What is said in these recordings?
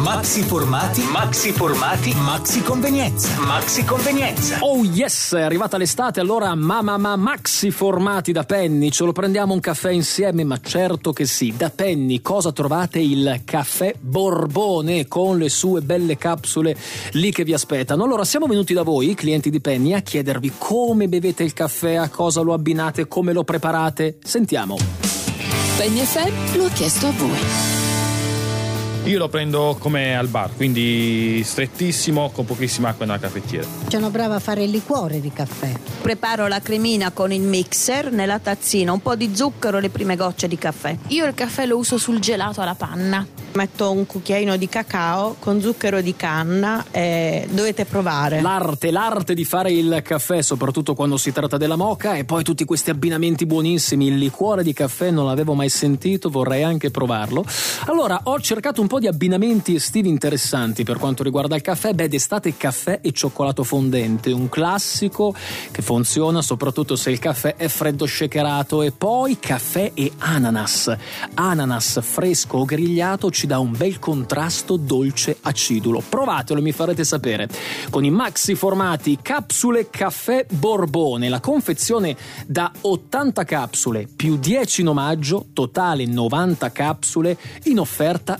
Maxi formati, maxi formati, maxi convenienza, maxi convenienza. Oh yes, è arrivata l'estate, allora maxi formati da Penny, ce lo prendiamo un caffè insieme? Ma certo che sì. Da Penny cosa trovate? Il caffè Borbone con le sue belle capsule lì che vi aspettano. Allora siamo venuti da voi, clienti di Penny, a chiedervi come bevete il caffè, a cosa lo abbinate, come lo preparate. Sentiamo. Penny FM lo ha chiesto a voi. Io lo prendo come al bar, quindi strettissimo, con pochissima acqua nella caffettiera. Sono brava a fare il liquore di caffè. Preparo la cremina con il mixer nella tazzina, un po' di zucchero, le prime gocce di caffè. Io il caffè lo uso sul gelato alla panna. Metto un cucchiaino di cacao con zucchero di canna e dovete provare. L'arte di fare il caffè, soprattutto quando si tratta della moka, e poi tutti questi abbinamenti buonissimi. Il liquore di caffè non l'avevo mai sentito, vorrei anche provarlo. Allora, ho cercato un po' di abbinamenti estivi interessanti per quanto riguarda il caffè. D'estate caffè e cioccolato fondente, un classico che funziona soprattutto se il caffè è freddo shakerato. E poi caffè e ananas fresco o grigliato ci dà un bel contrasto dolce acidulo. Provatelo e mi farete sapere. Con i maxi formati capsule caffè Borbone, la confezione da 80 capsule più 10 in omaggio, totale 90 capsule, in offerta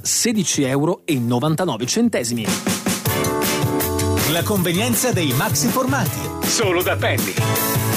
€16,99. La convenienza dei maxi formati. Solo da Penny.